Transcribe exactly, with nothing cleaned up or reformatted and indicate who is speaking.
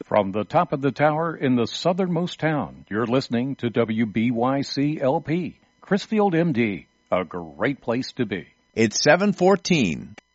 Speaker 1: From the top of the tower in the southernmost town, you're listening to W B Y C L P, Chrisfield, M D, a great place to be.
Speaker 2: It's seven fourteen.